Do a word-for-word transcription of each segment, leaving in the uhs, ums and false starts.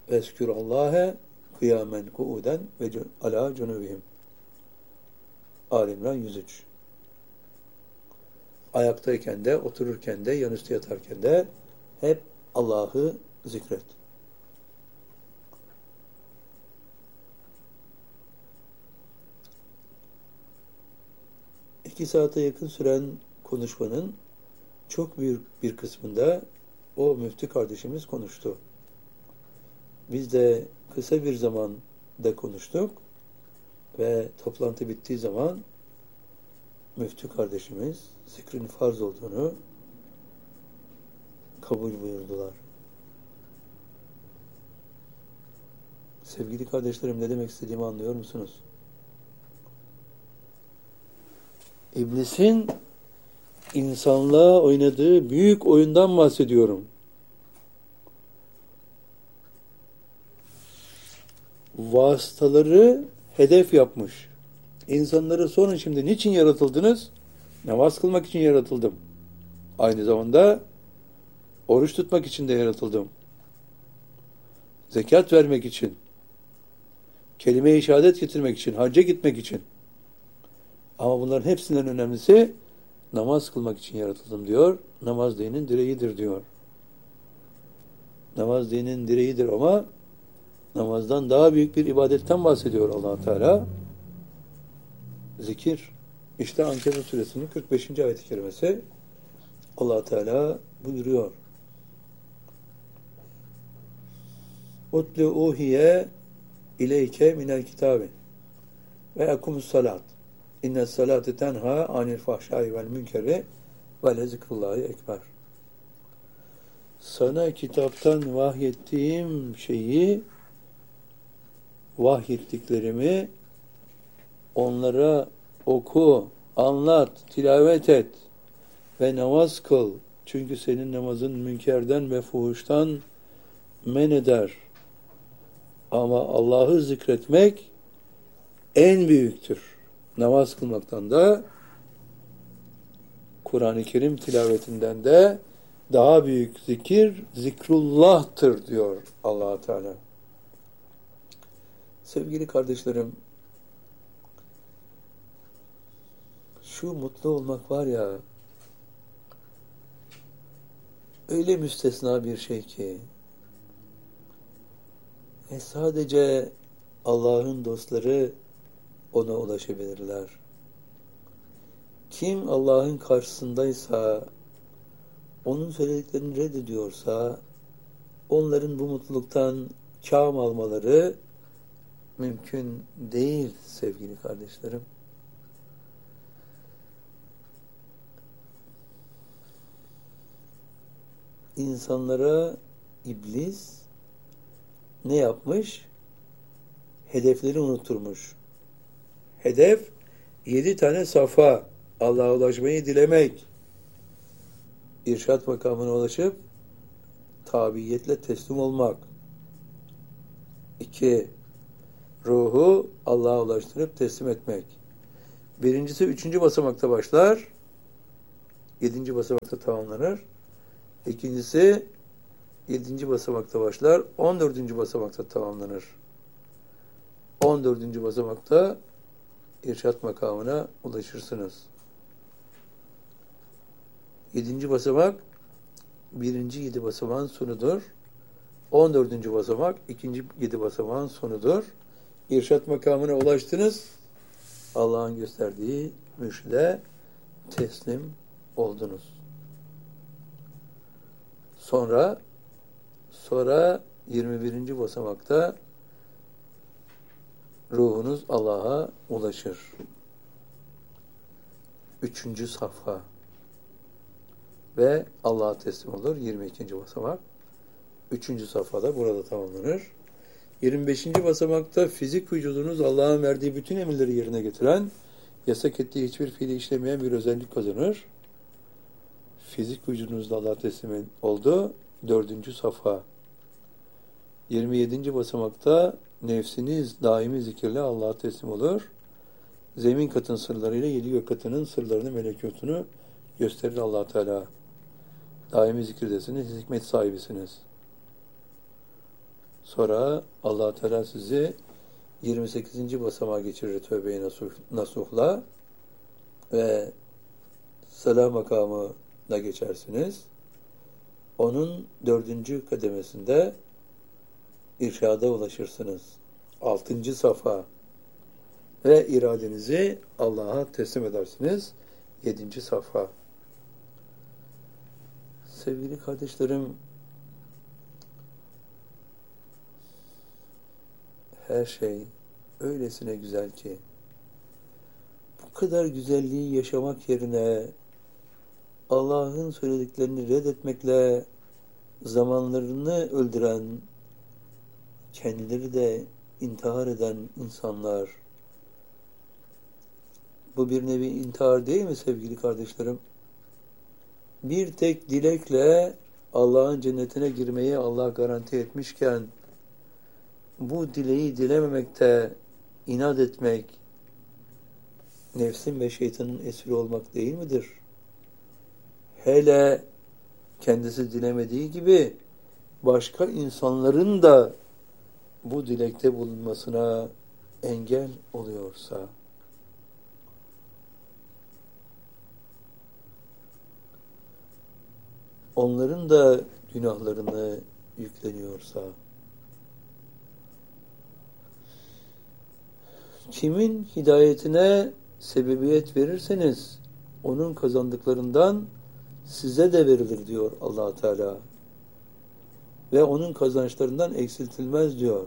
Vezkürallâhe kıyamen kuuden ve alâ cunubihim. Ali İmran yüz üç. Ayaktayken de, otururken de, yanüstü yatarken de hep Allah'ı zikret. İki saate yakın süren konuşmanın çok büyük bir kısmında o müftü kardeşimiz konuştu. Biz de kısa bir zamanda konuştuk ve toplantı bittiği zaman müftü kardeşimiz zikrin farz olduğunu kabul buyurdular. Sevgili kardeşlerim, ne demek istediğimi anlıyor musunuz? İblisin insanlığa oynadığı büyük oyundan bahsediyorum. Vasıtaları hedef yapmış. İnsanları sorun şimdi niçin yaratıldınız? Namaz kılmak için yaratıldım. Aynı zamanda oruç tutmak için de yaratıldım. Zekat vermek için. Kelime-i şehadet getirmek için. Hacca gitmek için. Ama bunların hepsinden önemlisi namaz kılmak için yaratıldım diyor. Namaz dinin direğidir diyor. Namaz dinin direğidir ama namazdan daha büyük bir ibadetten bahsediyor Allah Teala. Zikir. İşte Ankebut suresinin kırk beşinci ayet-i kerimesi Allah Teala buyuruyor. Utlu uhiye ileyke minel kitabi ve ekumus salat. İnne salate tenha anil fahşai vel münkeri ve le zikrullahi ekber. Sana kitaptan vahyettiğim şeyi, vahyettiklerimi onlara oku, anlat, tilavet et ve namaz kıl. Çünkü senin namazın münkerden ve fuhuştan men eder. Ama Allah'ı zikretmek en büyüktür. Namaz kılmaktan da, Kur'an-ı Kerim tilavetinden de daha büyük zikir zikrullah'tır diyor Allah Teala. Sevgili kardeşlerim, şu mutlu olmak var ya, öyle müstesna bir şey ki, e sadece Allah'ın dostları ona ulaşabilirler. Kim Allah'ın karşısındaysa, onun söylediklerini reddediyorsa, onların bu mutluluktan kâm almaları mümkün değil sevgili kardeşlerim. İnsanlara iblis ne yapmış? Hedefleri unutturmuş. Hedef yedi tane safa, Allah'a ulaşmayı dilemek. İrşad makamına ulaşıp tabiiyetle teslim olmak. İki, ruhu Allah'a ulaştırıp teslim etmek. Birincisi üçüncü basamakta başlar. Yedinci basamakta tamamlanır. İkincisi yedinci basamakta başlar. On dördüncü basamakta tamamlanır. On dördüncü basamakta irşad makamına ulaşırsınız. Yedinci basamak birinci yedi basamağın sonudur. On dördüncü basamak ikinci yedi basamağın sonudur. İrşad makamına ulaştınız. Allah'ın gösterdiği mürşide teslim oldunuz. Sonra sonra yirmi birinci basamakta ruhunuz Allah'a ulaşır. Üçüncü safha ve Allah'a teslim olur. yirmi ikinci basamak. Üçüncü safhada burada tamamlanır. yirmi beşinci basamakta fizik vücudunuz Allah'ın verdiği bütün emirleri yerine getiren, yasak ettiği hiçbir fiili işlemeyen bir özellik kazanır. Fizik vücudunuzda Allah'a teslim oldu. Dördüncü safha. yirmi yedinci basamakta nefsiniz daimi zikirle Allah'a teslim olur. Zemin katın sırlarıyla yedi gök katının sırlarını, melekutunu gösterir Allah Teala. Daimi zikirdesiniz, hikmet sahibisiniz. Sonra Allah Teala sizi yirmi sekizinci basamağa geçirir tövbe-i nasuh, nasuhla ve selam makamına geçersiniz. Onun dördüncü kademesinde irşada ulaşırsınız. Altıncı safa ve iradenizi Allah'a teslim edersiniz. Yedinci safa. Sevgili kardeşlerim, her şey öylesine güzel ki bu kadar güzelliği yaşamak yerine Allah'ın söylediklerini reddetmekle zamanlarını öldüren, kendileri de intihar eden insanlar. Bu bir nevi intihar değil mi sevgili kardeşlerim? Bir tek dilekle Allah'ın cennetine girmeyi Allah garanti etmişken bu dileği dilememekte inat etmek, nefsin ve şeytanın esiri olmak değil midir? Hele kendisi dilemediği gibi başka insanların da bu dilekte bulunmasına engel oluyorsa, onların da günahlarını yükleniyorsa, kimin hidayetine sebebiyet verirseniz onun kazandıklarından size de verilir diyor Allah Teala. Ve onun kazançlarından eksiltilmez diyor.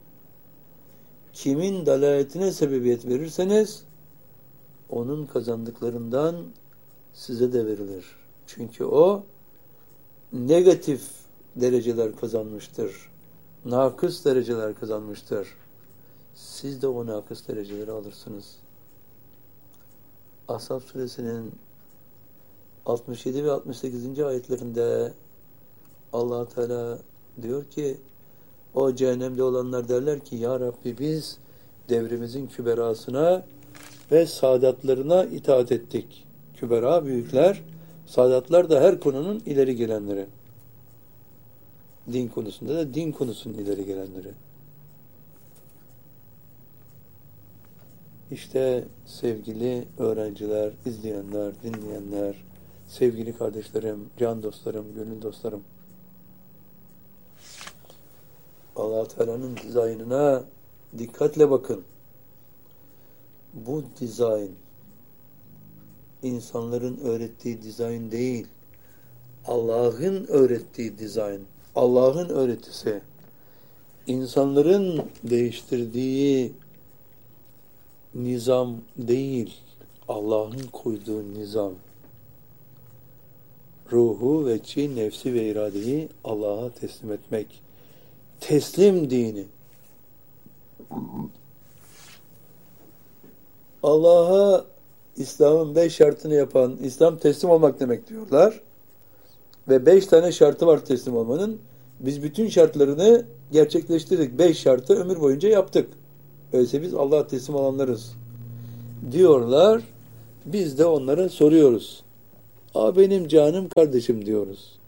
Kimin dalaletine sebebiyet verirseniz onun kazandıklarından size de verilir. Çünkü o negatif dereceler kazanmıştır. Nakıs dereceler kazanmıştır. Siz de o nakıs dereceleri alırsınız. Ashab suresinin altmış yedi ve altmış sekizinci ayetlerinde Allah Teala diyor ki, o cehennemde olanlar derler ki, ya Rabbi biz devrimizin küberasına ve saadatlarına itaat ettik. Kübera büyükler, saadatlar da her konunun ileri gelenleri. Din konusunda da din konusunun ileri gelenleri. İşte sevgili öğrenciler, izleyenler, dinleyenler, sevgili kardeşlerim, can dostlarım, gönül dostlarım, Allah Teala'nın dizaynına dikkatle bakın. Bu dizayn insanların öğrettiği dizayn değil, Allah'ın öğrettiği dizayn, Allah'ın öğretisi, insanların değiştirdiği nizam değil, Allah'ın koyduğu nizam. Ruhu ve çi, nefsi ve iradeyi Allah'a teslim etmek. Teslim dini. Allah'a İslam'ın beş şartını yapan, İslam teslim olmak demek diyorlar. Ve beş tane şartı var teslim olmanın. Biz bütün şartlarını gerçekleştirdik. Beş şartı ömür boyunca yaptık. Öyleyse biz Allah'a teslim olanlarız diyorlar. Biz de onlara soruyoruz. A benim canım kardeşim diyoruz.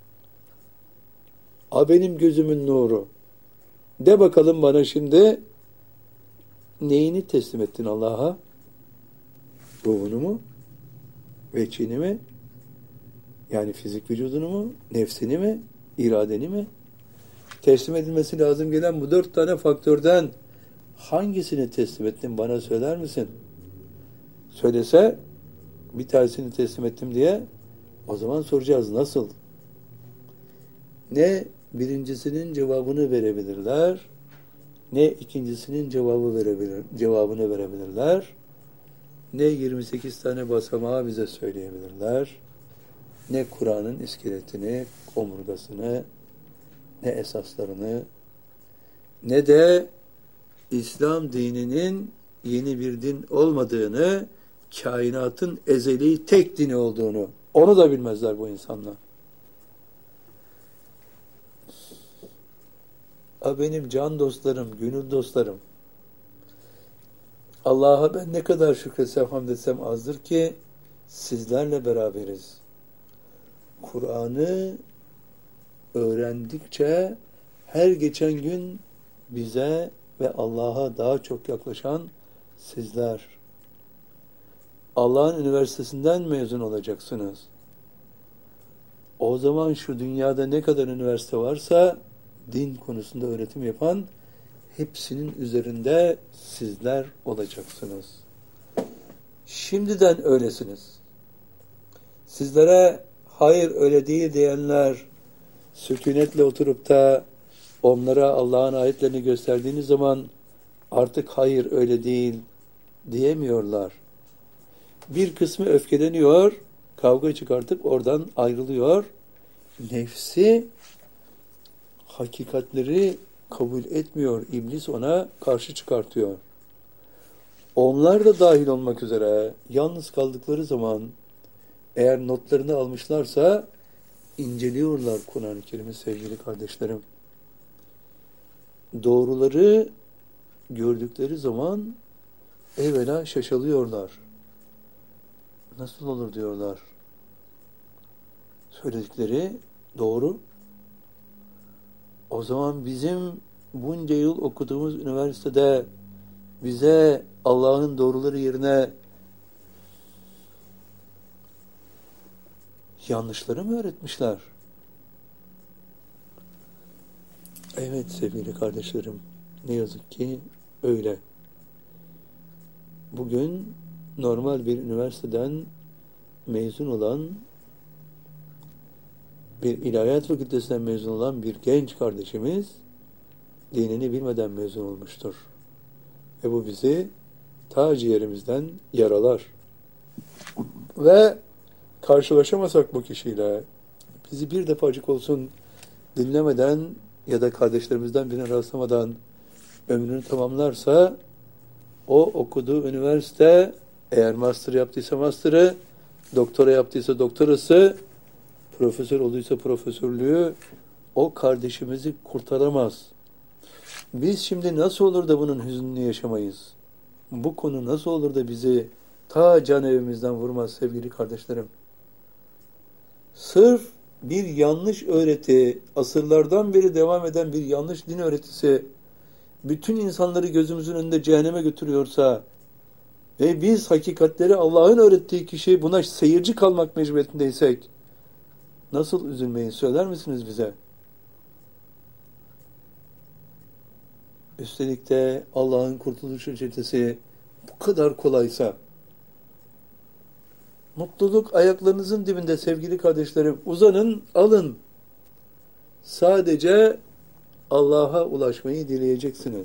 A benim gözümün nuru. De bakalım bana şimdi, neyini teslim ettin Allah'a? Ruhunu mu? Veçhini mi? Yani fizik vücudunu mu? Nefsini mi? İradeni mi? Teslim edilmesi lazım gelen bu dört tane faktörden hangisini teslim ettin bana söyler misin? Söylese bir tanesini teslim ettim diye o zaman soracağız nasıl? Ne birincisinin cevabını verebilirler, ne ikincisinin cevabı verebilir, cevabını verebilirler, ne yirmi sekiz tane basamağı bize söyleyebilirler, ne Kur'an'ın iskeletini, omurgasını, ne esaslarını, ne de İslam dininin yeni bir din olmadığını, kainatın ezeli tek dini olduğunu, onu da bilmezler bu insanlar. A benim can dostlarım, gönül dostlarım, Allah'a ben ne kadar şükretsem, hamd etsem azdır ki sizlerle beraberiz. Kur'an'ı öğrendikçe her geçen gün bize ve Allah'a daha çok yaklaşan sizler. Allah'ın üniversitesinden mezun olacaksınız. O zaman şu dünyada ne kadar üniversite varsa din konusunda öğretim yapan hepsinin üzerinde sizler olacaksınız. Şimdiden öylesiniz. Sizlere hayır öyle değil diyenler sükunetle oturup da onlara Allah'ın ayetlerini gösterdiğiniz zaman artık hayır öyle değil diyemiyorlar. Bir kısmı öfkeleniyor, kavga çıkartıp oradan ayrılıyor. Nefsi hakikatleri kabul etmiyor. İblis ona karşı çıkartıyor. Onlar da dahil olmak üzere yalnız kaldıkları zaman eğer notlarını almışlarsa inceliyorlar Kur'an-ı Kerim'i sevgili kardeşlerim. Doğruları gördükleri zaman evvela şaşalıyorlar. Nasıl olur diyorlar. Söyledikleri doğru. O zaman bizim bunca yıl okuduğumuz üniversitede bize Allah'ın doğruları yerine yanlışları mı öğretmişler? Evet sevgili kardeşlerim, ne yazık ki öyle. Bugün normal bir üniversiteden mezun olan, bir ilahiyat fakültesinden mezun olan bir genç kardeşimiz dinini bilmeden mezun olmuştur. Ve bu bizi ta ciğerimizden yaralar. Ve karşılaşamasak bu kişiyle, bizi bir defacık olsun dinlemeden ya da kardeşlerimizden birine rastlamadan ömrünü tamamlarsa, o okuduğu üniversite, eğer master yaptıysa master'ı, doktora yaptıysa doktorası, profesör olduysa profesörlüğü, o kardeşimizi kurtaramaz. Biz şimdi nasıl olur da bunun hüznünü yaşamayız? Bu konu nasıl olur da bizi ta can evimizden vurmaz sevgili kardeşlerim? Sırf bir yanlış öğreti, asırlardan beri devam eden bir yanlış din öğretisi bütün insanları gözümüzün önünde cehenneme götürüyorsa ve biz hakikatleri Allah'ın öğrettiği kişi buna seyirci kalmak mecburiyetindeysek nasıl üzülmeyi söyler misiniz bize? Üstelik de Allah'ın kurtuluş ücreti bu kadar kolaysa, mutluluk ayaklarınızın dibinde sevgili kardeşlerim. Uzanın, alın. Sadece Allah'a ulaşmayı dileyeceksiniz.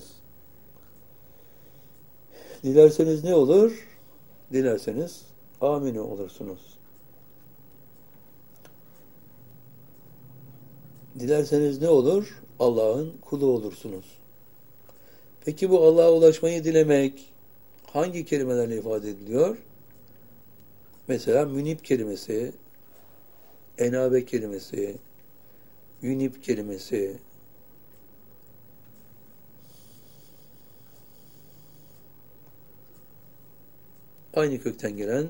Dilerseniz ne olur? Dilerseniz amin olursunuz. Dilerseniz ne olur? Allah'ın kulu olursunuz. Peki bu Allah'a ulaşmayı dilemek hangi kelimelerle ifade ediliyor? Mesela münip kelimesi, enabe kelimesi, yünip kelimesi, aynı kökten gelen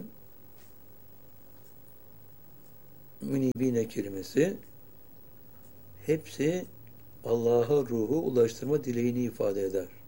münibine kelimesi, hepsi Allah'a ruhu ulaştırma dileğini ifade eder.